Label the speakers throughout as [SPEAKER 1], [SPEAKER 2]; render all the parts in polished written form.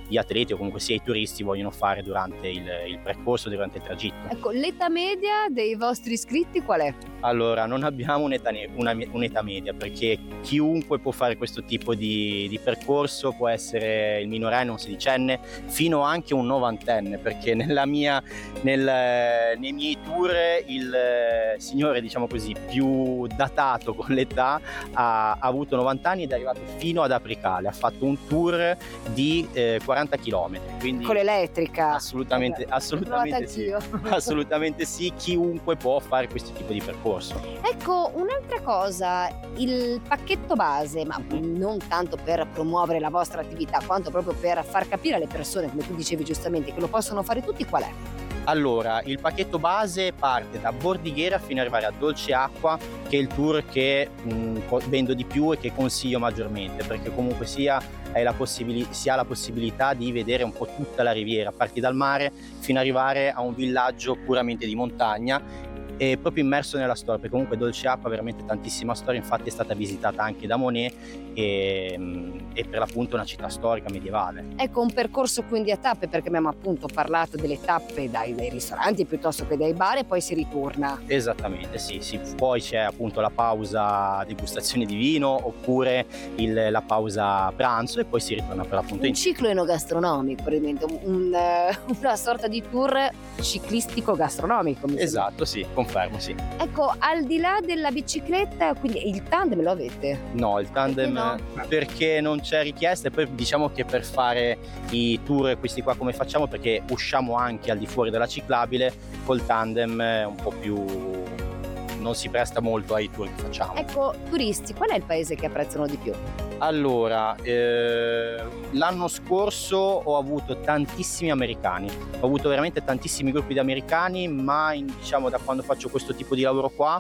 [SPEAKER 1] gli atleti o comunque sia i turisti vogliono fare durante il percorso, durante il tragitto.
[SPEAKER 2] Ecco, l'età media dei vostri iscritti qual è?
[SPEAKER 1] Allora, non abbiamo un'età media, perché chiunque può fare questo tipo di percorso, può essere il minorenne, un sedicenne, fino anche un novantenne, perché nei miei tour il signore, diciamo così, più datato con l'età ha avuto 90 anni ed è arrivato fino ad Apricale, ha fatto un tour di 40 km. Quindi
[SPEAKER 2] Con l'elettrica?
[SPEAKER 1] assolutamente sì. Assolutamente sì, chiunque può fare questo tipo di percorso.
[SPEAKER 2] Ecco, un'altra cosa, il pacchetto base, ma non tanto per promuovere la vostra attività, quanto proprio per far capire alle persone, come tu dicevi giustamente, che lo possono fare tutti, qual è?
[SPEAKER 1] Allora, il pacchetto base parte da Bordighera fino ad arrivare a Dolce Acqua, che è il tour che vendo di più e che consiglio maggiormente, perché comunque si ha la possibilità di vedere un po' tutta la riviera, parti dal mare fino ad arrivare a un villaggio puramente di montagna e proprio immerso nella storia, perché comunque Dolce Acqua ha veramente tantissima storia, infatti è stata visitata anche da Monet e per l'appunto è una città storica medievale.
[SPEAKER 2] Ecco, un percorso quindi a tappe, perché abbiamo appunto parlato delle tappe dai ristoranti piuttosto che dai bar e poi si ritorna.
[SPEAKER 1] Esattamente, sì. Poi c'è appunto la pausa degustazione di vino oppure la pausa pranzo e poi si ritorna per l'appunto
[SPEAKER 2] Un ciclo enogastronomico, praticamente una sorta di tour ciclistico gastronomico.
[SPEAKER 1] Esatto, sì, confermo, sì.
[SPEAKER 2] Ecco, al di là della bicicletta, quindi il tandem lo avete?
[SPEAKER 1] No, il tandem perché non c'è richiesta, e poi diciamo che per fare i tour questi qua come facciamo, perché usciamo anche al di fuori della ciclabile, col tandem è un po' più, non si presta molto ai tour che facciamo.
[SPEAKER 2] Ecco, turisti, qual è il paese che apprezzano di più?
[SPEAKER 1] Allora, l'anno scorso ho avuto tantissimi americani, ho avuto veramente tantissimi gruppi di americani, ma diciamo da quando faccio questo tipo di lavoro qua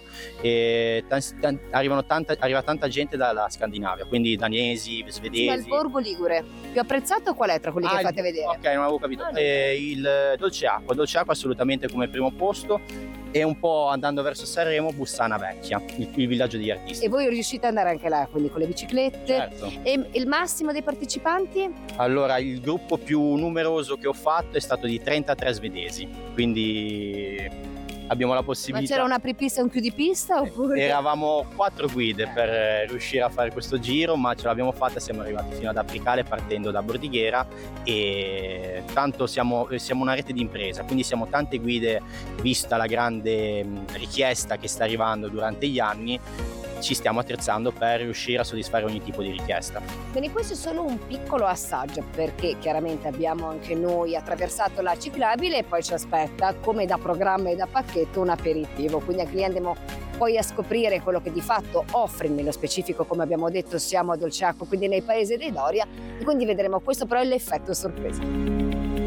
[SPEAKER 1] arriva tanta gente dalla Scandinavia, quindi danesi, svedesi.
[SPEAKER 2] Dal Borgo Ligure. Più apprezzato qual è tra quelli che fate vedere?
[SPEAKER 1] Ok, non avevo capito. Il Dolce Acqua assolutamente come primo posto, e un po' andando verso Sanremo, Bussana Vecchia, il villaggio degli artisti.
[SPEAKER 2] E voi riuscite ad andare anche là, quindi con le biciclette?
[SPEAKER 1] Certo.
[SPEAKER 2] E il massimo dei partecipanti?
[SPEAKER 1] Allora, il gruppo più numeroso che ho fatto è stato di 33 svedesi, quindi abbiamo la possibilità.
[SPEAKER 2] Ma c'era un apripista e un chiudipista? Oppure?
[SPEAKER 1] Eravamo 4 guide per riuscire a fare questo giro, ma ce l'abbiamo fatta, siamo arrivati fino ad Apricale partendo da Bordighera, e tanto siamo una rete di impresa, quindi siamo tante guide, vista la grande richiesta che sta arrivando durante gli anni. Ci stiamo attrezzando per riuscire a soddisfare ogni tipo di richiesta.
[SPEAKER 2] Bene, questo è solo un piccolo assaggio, perché chiaramente abbiamo anche noi attraversato la ciclabile e poi ci aspetta, come da programma e da pacchetto, un aperitivo, quindi anche lì andremo poi a scoprire quello che di fatto offre. Nello specifico, come abbiamo detto, siamo a Dolce Acqua, quindi nei paesi dei Doria, e quindi vedremo, questo però è l'effetto sorpresa.